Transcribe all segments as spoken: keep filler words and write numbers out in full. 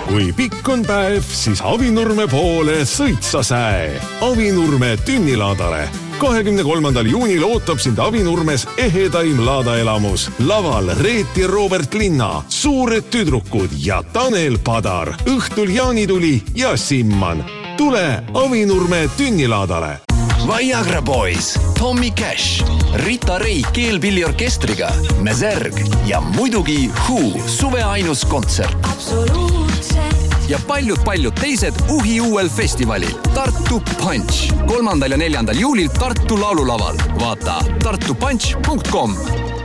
Kui pikk on päev, siis Avinurme poole sõitsa säe. Avinurme tünnilaadale. kahekümne kolmandal juunil ootab sind Avinurmes ehedaim laadaelamus. Laval Reet ja Robert Linna, suured tüdrukud ja Tanel Padar. Õhtul Jaanituli ja Simman. Tule Avinurme tünnilaadale. Viagra Boys, Tommy Cash, Rita Ray keelpilliorkestriga, Meserg ja muidugi Who, suve ainus kontsert. Ja paljud-paljud teised uhi uuel festivalil Tartu Punch. kolmandal ja neljandal juulil Tartu laululaval. Vaata tartu punch punkt com.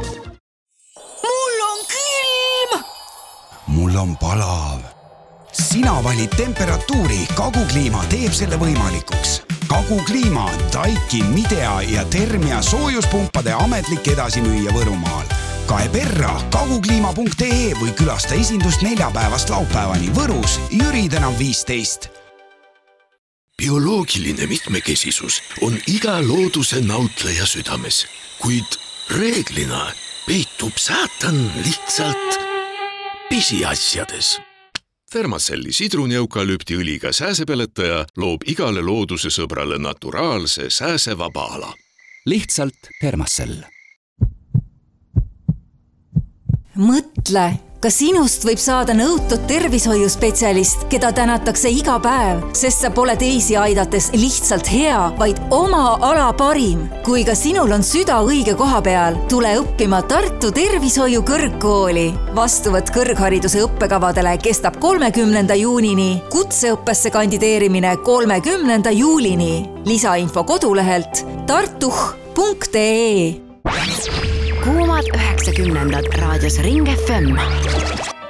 Mul on külm! Mul on palav. Sina valid temperatuuri, Kagukliima teeb selle võimalikuks. Kagukliima, Taiki, Midea ja Termia soojuspumpade ametlik edasimüüja Võrumaal. Kae perra kagukliima punkt ee või külasta esindust neljapäevast laupäevani Võrus, Jüri tänav viisteist. Bioloogiline mitmekesisus on iga looduse nautleja südames, kuid reeglina peitub saatan lihtsalt pisiasjades. Fermacelli sidruneukalüptiõliga sääsepeletaja loob igale looduse sõbrale naturaalse sääsevaba ala. Lihtsalt Fermacell. Mõtle, kas sinust võib saada nõutud tervishoiuspetsialist, keda tänatakse iga päev, sest sa pole teisi aidates lihtsalt hea, vaid oma ala parim. Kui ka sinul on süda õige koha peal, tule õppima Tartu Tervishoiu kõrgkooli. Vastuvõtt kõrghariduse õppekavadele kestab kolmekümnenda juunini, kutseõppesse kandideerimine kolmekümnenda juulini. Lisainfo kodulehelt tartuh punkt ee. Kuumad üheksakümnendad raadios Ring F M.